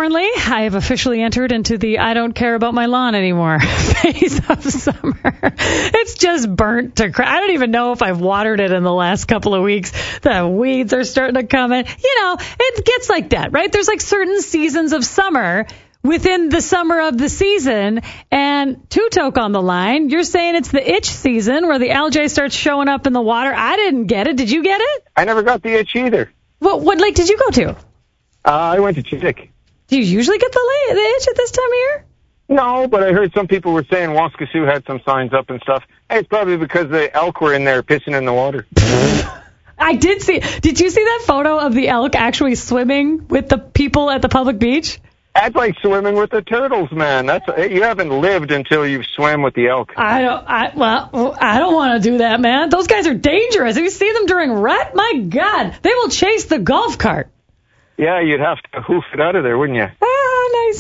Thornley. I have officially entered into the I don't care about my lawn anymore phase of summer. It's just burnt to crap. I don't even know if I've watered it in the last couple of weeks. The weeds are starting to come in. It gets like that, right? There's like certain seasons of summer within the summer of the season. And Two-Toke on the line, you're saying it's the itch season where the algae starts showing up in the water. I didn't get it. Did you get it? I never got the itch either. What lake did you go to? I went to Chinnik. Do you usually get the itch at this time of year? No, but I heard some people were saying Waskesiu had some signs up and stuff. Hey, it's probably because the elk were in there pissing in the water. I did see. Did you see that photo of the elk actually swimming with the people at the public beach? That's like swimming with the turtles, man. You haven't lived until you've swam with the elk. I don't want to do that, man. Those guys are dangerous. If you see them during rut, my God, they will chase the golf cart. Yeah, you'd have to hoof it out of there, wouldn't you?